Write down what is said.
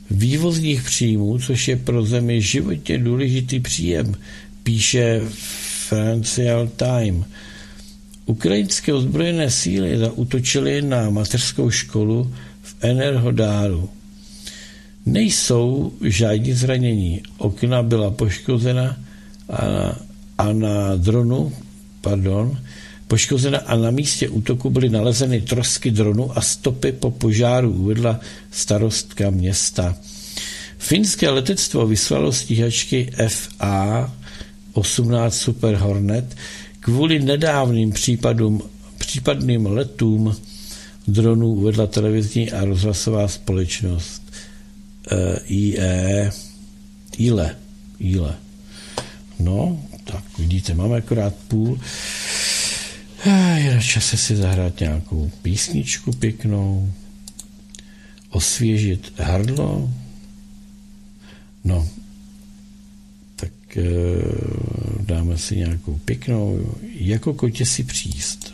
vývozních příjmů, což je pro zemi životně důležitý příjem, píše Financial Times. Ukrajinské ozbrojené síly zaútočily na mateřskou školu v Enerhodáru. Nejsou žádní zranění. Okna byla poškozena a na místě útoku byly nalezeny trosky dronu a stopy po požáru, uvedla starostka města. Finské letectvo vyslalo stíhačky FA-18 Super Hornet kvůli nedávným případným letům dronů, uvedla televizní a rozhlasová společnost ILE. No, tak vidíte, máme akorát půl. Je na čase si zahrát nějakou písničku pěknou, osvěžit hrdlo. No, tak dáme si nějakou pěknou, jako kotě si příst.